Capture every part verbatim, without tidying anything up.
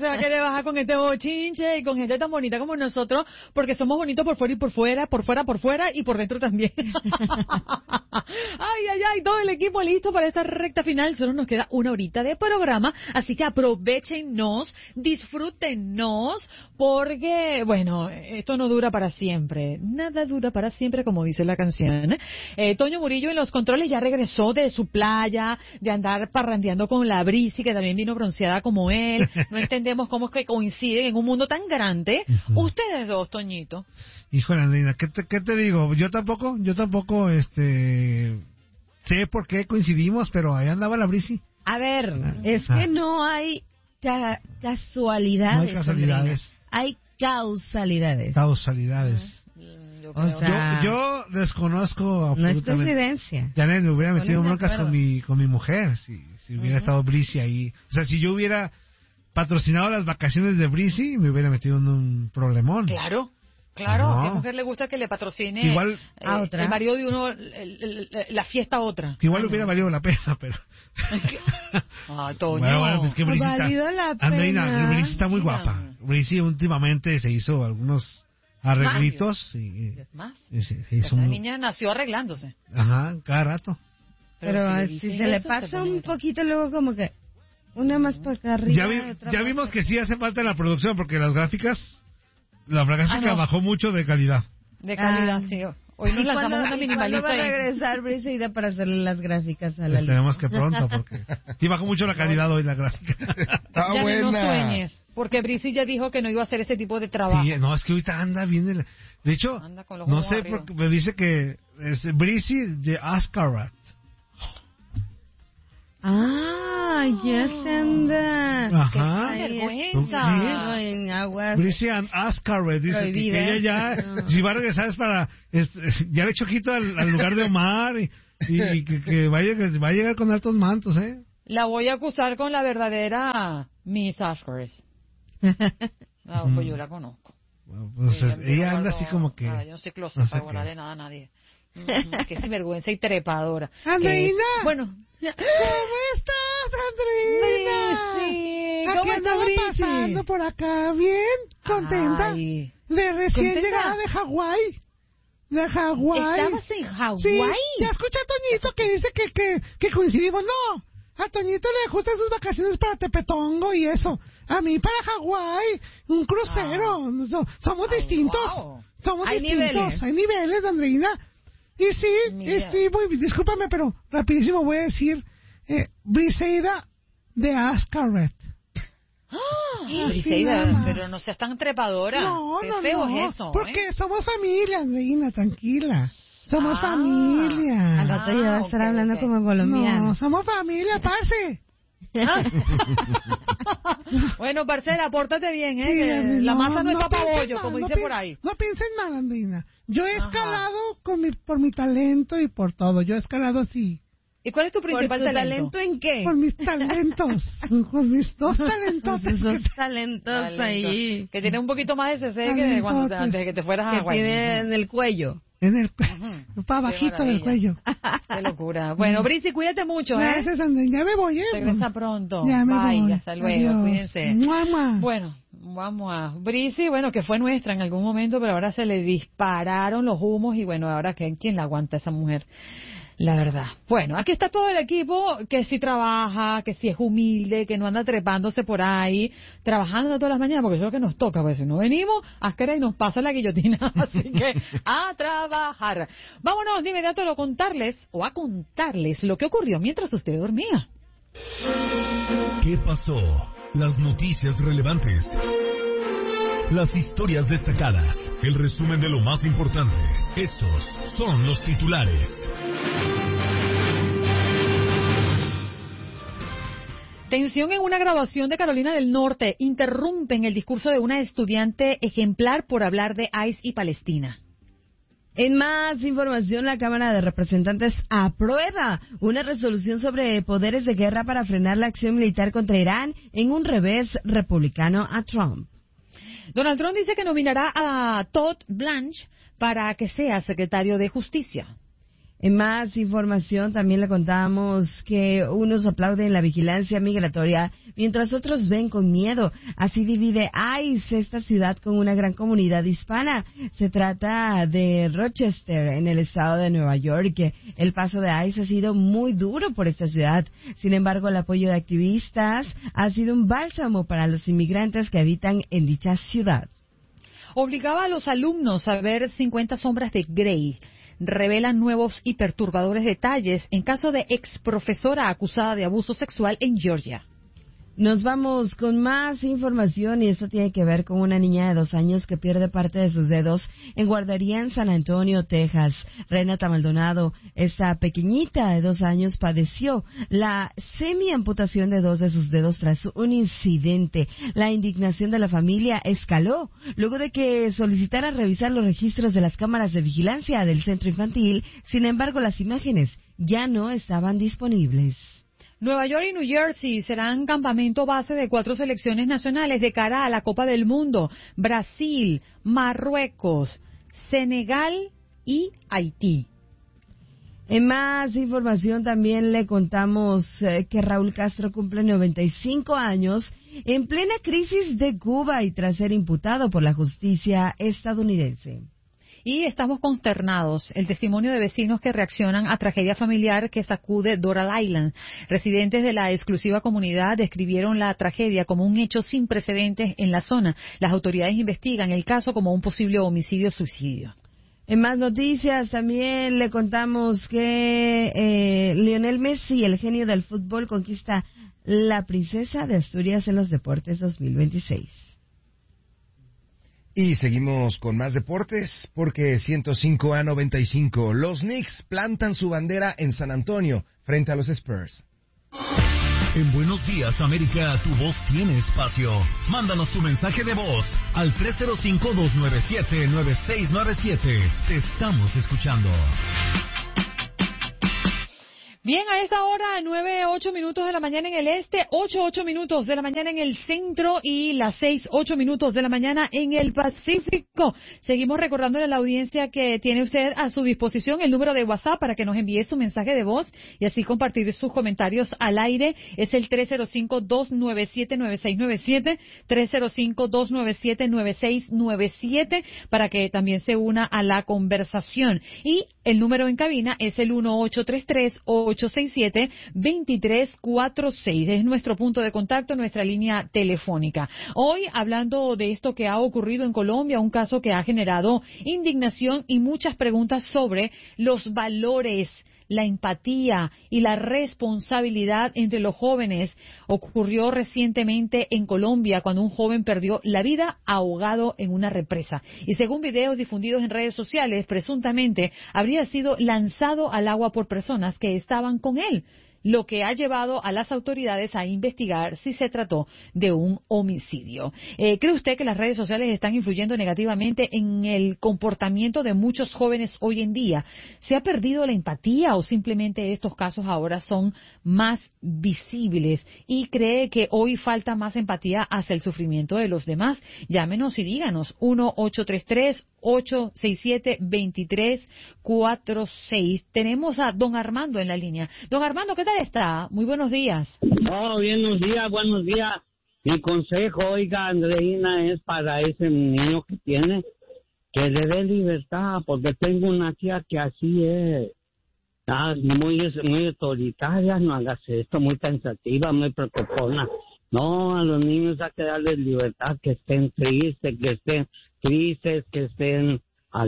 se va a querer bajar con este bochinche y con gente tan bonita como nosotros, porque somos bonitos por fuera y por fuera, por fuera, por fuera y por dentro también. Ay, ay, ay, todo el equipo listo para esta recta final. Solo nos queda una horita de programa, así que aprovéchenos, disfrútenos, porque, bueno, esto no dura para siempre. Nada dura para siempre, como dice la canción. Eh, Toño Murillo en los controles ya regresó de su playa, de andar parrandeando con la Brisi, que también vino bronceada como él. No entendemos cómo es que coinciden en un mundo tan grande. Uh-huh. Ustedes dos, Toñito. Híjole, Andreina, ¿qué te, ¿qué te digo? Yo tampoco, yo tampoco, este, sé por qué coincidimos, pero ahí andaba la Brisi. A ver, ah, es ah. que no hay ca- casualidades. No hay casualidades. Andreina. Hay causalidades. Causalidades. Uh-huh. Yo, o sea, yo, yo desconozco absolutamente. No es coincidencia. Ya me hubiera metido en broncas con mi, con mi mujer si, si hubiera uh-huh. estado Brisi ahí. O sea, si yo hubiera patrocinado las vacaciones de Brisi, me hubiera metido en un problemón. Claro. Claro, no. ¿A qué mujer le gusta que le patrocine igual, eh, a otra? El marido de uno, el, el, el, la fiesta a otra? Que igual ah, hubiera no. valido la pena, pero... Ah, Toño. Bueno, bueno, pues que Brisi valido está... la pena. Andreina, Brisi está muy guapa. Brisi últimamente se hizo algunos arreglitos. Y, ¿Es más? Y se, se hizo Esa un... niña nació arreglándose. Ajá, cada rato. Pero, pero si, si se le pasa se un poquito, luego como que... Una más para acá arriba. Ya, vi, ya vimos que sí hace falta en la producción, porque las gráficas... La gráfica ah, no. bajó mucho de calidad. De calidad, ah. sí. Hoy nos lanzamos cuando, una minimalista. ¿Cuándo va a regresar Briseida para hacerle las gráficas a la lista? Tenemos que pronto, porque sí bajó mucho la calidad hoy la gráfica. Está ya buena. No sueñes, porque Brisi ya dijo que no iba a hacer ese tipo de trabajo. Sí, no, es que ahorita anda bien. El... De hecho, no sé, porque me dice que es Brisi de Ascarat. Ah, ya se anda. Ajá. Qué vergüenza. En agua. Brisi and Ascaret dice que, que ella ya, no. si va a regresar es para, es, ya le echó quito al, al lugar de Omar y, y, y que, que, vaya, que va a llegar con altos mantos, ¿eh? La voy a acusar con la verdadera Miss Ascaret. No, pues yo la conozco. Bueno, pues ella, ella anda así como que... Ah, yo no soy closet no sé para guardarle nada a nadie. Qué sinvergüenza y trepadora. Andreina. Eh, bueno. ¿Cómo estás, Andreina? Sí, ¿cómo estás pasando por acá? ¿Bien? ¿Contenta? Ay, de recién ¿contenta? llegada de Hawái. De Hawái. ¿Estabas en Hawái? Sí, ya escuché a Toñito que dice que, que, que coincidimos. No, a Toñito le gustan sus vacaciones para Tepetongo y eso. A mí para Hawái, un crucero. Ah. Somos Ay, distintos. Wow. Somos hay distintos. Niveles. Hay niveles, Andreina. Y sí, estoy muy, discúlpame, pero rapidísimo voy a decir eh, Briseida de Ascaret. ¡Oh! Briseida, pero no seas tan trepadora. No, Qué no, feo no. es eso. Porque ¿eh? somos familia, Andreina, tranquila. Somos ah, familia. Al rato ya va a estar okay, hablando okay. como colombiano. No, somos familia, parce. Bueno, parcera, pórtate bien, ¿eh? Sí, que la no, masa no, no está para bollo, mal, como no dice pi- por ahí. No piensen mal, Andreina. Yo he Ajá. escalado con mi, por mi talento y por todo. Yo he escalado así. ¿Y cuál es tu principal ¿Por tu talento? talento en qué? Por mis talentos. Por mis dos talentos. Esos dos talentos ahí. Que tiene un poquito más de C C que cuando te, antes de que te fueras a que Hawái. tiene en el cuello. En el uh-huh. Para bajito del cuello. Qué locura. Bueno, Brisi, cuídate mucho, ¿eh? Gracias, Andreina. Ya me voy, ¿eh? Regresa pronto. Ya me Bye, voy. hasta luego. Adiós. Cuídense. Mamá. Bueno, vamos a... Brisi, bueno, que fue nuestra en algún momento, pero ahora se le dispararon los humos y bueno, ahora que ¿quién la aguanta a esa mujer? La verdad. Bueno, aquí está todo el equipo que sí trabaja, que sí es humilde, que no anda trepándose por ahí, trabajando todas las mañanas, porque eso es lo que nos toca, porque si no venimos, Ascara y nos pasa la guillotina. Así que a trabajar. Vámonos de inmediato a contarles, o a contarles lo que ocurrió mientras usted dormía. ¿Qué pasó? Las noticias relevantes. Las historias destacadas. El resumen de lo más importante. Estos son los titulares. Tensión en una graduación de Carolina del Norte. Interrumpen el discurso de una estudiante ejemplar por hablar de I C E y Palestina. En más información, la Cámara de Representantes aprueba una resolución sobre poderes de guerra para frenar la acción militar contra Irán en un revés republicano a Trump. Donald Trump dice que nominará a Todd Blanche para que sea secretario de Justicia. En más información también le contamos que unos aplauden la vigilancia migratoria mientras otros ven con miedo. Así divide ICE esta ciudad con una gran comunidad hispana. Se trata de Rochester, en el estado de Nueva York. El paso de ICE ha sido muy duro por esta ciudad. Sin embargo, el apoyo de activistas ha sido un bálsamo para los inmigrantes que habitan en dicha ciudad. Obligaba a los alumnos a ver cincuenta sombras de Grey. Revelan nuevos y perturbadores detalles en caso de ex profesora acusada de abuso sexual en Georgia. Nos vamos con más información y esto tiene que ver con una niña de dos años que pierde parte de sus dedos en guardería en San Antonio, Texas. Renata Maldonado, esta pequeñita de dos años, padeció la semi-amputación de dos de sus dedos tras un incidente. La indignación de la familia escaló luego de que solicitara revisar los registros de las cámaras de vigilancia del centro infantil. Sin embargo, las imágenes ya no estaban disponibles. Nueva York y New Jersey serán campamento base de cuatro selecciones nacionales de cara a la Copa del Mundo. Brasil, Marruecos, Senegal y Haití. En más información también le contamos eh, que Raúl Castro cumple noventa y cinco años en plena crisis de Cuba y tras ser imputado por la justicia estadounidense. Y estamos consternados. El testimonio de vecinos que reaccionan a tragedia familiar que sacude Doral Island. Residentes de la exclusiva comunidad describieron la tragedia como un hecho sin precedentes en la zona. Las autoridades investigan el caso como un posible homicidio-suicidio. En más noticias también le contamos que eh, Lionel Messi, el genio del fútbol, conquista la princesa de Asturias en los deportes dos mil veintiséis. Y seguimos con más deportes porque ciento cinco a noventa y cinco. Los Knicks plantan su bandera en San Antonio frente a los Spurs. En Buenos Días, América, tu voz tiene espacio. Mándanos tu mensaje de voz al tres cero cinco, dos nueve siete, nueve seis nueve siete. Te estamos escuchando. Bien, a esta hora, nueve, ocho minutos de la mañana en el este, ocho, ocho minutos de la mañana en el centro y las seis, ocho minutos de la mañana en el Pacífico. Seguimos recordándole a la audiencia que tiene usted a su disposición el número de WhatsApp para que nos envíe su mensaje de voz y así compartir sus comentarios al aire. Es el tres cero cinco, dos nueve siete, nueve seis nueve siete, tres cero cinco, dos nueve siete, nueve seis nueve siete, para que también se una a la conversación. Y el número en cabina es el uno ocho tres tres, ocho seis siete, dos tres cuatro seis. Es nuestro punto de contacto, nuestra línea telefónica. Hoy, hablando de esto que ha ocurrido en Colombia, un caso que ha generado indignación y muchas preguntas sobre los valores, la empatía y la responsabilidad entre los jóvenes. Ocurrió recientemente en Colombia cuando un joven perdió la vida ahogado en una represa. Y según videos difundidos en redes sociales, presuntamente habría sido lanzado al agua por personas que estaban con él, lo que ha llevado a las autoridades a investigar si se trató de un homicidio. Eh, ¿Cree usted que las redes sociales están influyendo negativamente en el comportamiento de muchos jóvenes hoy en día? ¿Se ha perdido la empatía o simplemente estos casos ahora son más visibles? ¿Y cree que hoy falta más empatía hacia el sufrimiento de los demás? Llámenos y díganos. uno ocho tres tres, ocho seis siete, dos tres cuatro seis. Tenemos a don Armando en la línea. Don Armando, ¿qué tal está? Muy buenos días. Oh, buenos días, buenos días. Mi consejo, oiga, Andreina, es para ese niño que tiene, que le dé libertad, porque tengo una tía que así es. Ah, muy, muy autoritaria, no hagas esto, muy pensativa, muy preocupona. No, a los niños hay que darles libertad, que estén tristes, que estén tristes, que estén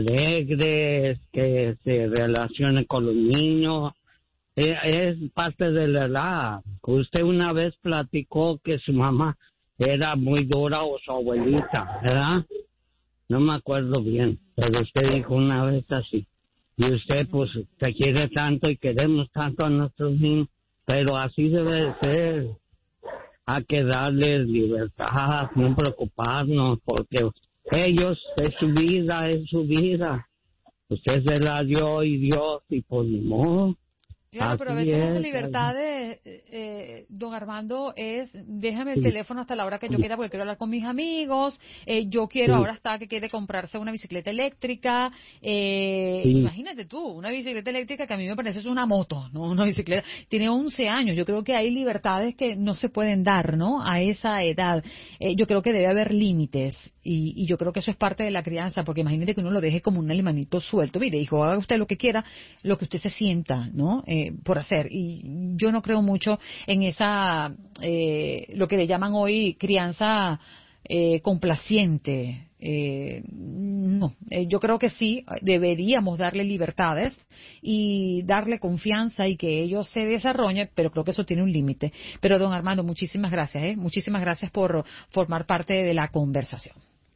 alegres, que se relacionen con los niños. Eh, es parte de la edad. Usted una vez platicó que su mamá era muy dura o su abuelita, ¿verdad? No me acuerdo bien, pero usted dijo una vez así. Y usted, pues, te quiere tanto y queremos tanto a nuestros niños, pero así debe de ser. Hay que darles libertad, no preocuparnos, porque ellos, es su vida, es su vida. Usted se la dio y Dios, y pues ni modo. Claro, Así pero a veces las es, libertades, eh, don Armando, es déjame el Sí. teléfono hasta la hora que yo quiera porque quiero hablar con mis amigos, eh, yo quiero, Sí. ahora está que quiere comprarse una bicicleta eléctrica, eh, Sí. imagínate tú, una bicicleta eléctrica que a mí me parece es una moto, no una bicicleta, tiene once años, yo creo que hay libertades que no se pueden dar, ¿no? A esa edad, eh, yo creo que debe haber límites y, y yo creo que eso es parte de la crianza, porque imagínate que uno lo deje como un animalito suelto, mire, hijo, haga usted lo que quiera, lo que usted se sienta, ¿no? Eh, por hacer. Y yo no creo mucho en esa, eh, lo que le llaman hoy crianza eh, complaciente. Eh, no, eh, yo creo que sí, deberíamos darle libertades y darle confianza y que ellos se desarrollen, pero creo que eso tiene un límite. Pero don Armando, muchísimas gracias, ¿eh? Muchísimas gracias por formar parte de la conversación.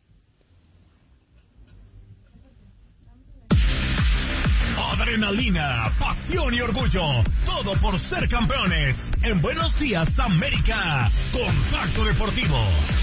Adrenalina, pasión y orgullo. Todo por ser campeones. En Buenos Días, América. Contacto Deportivo.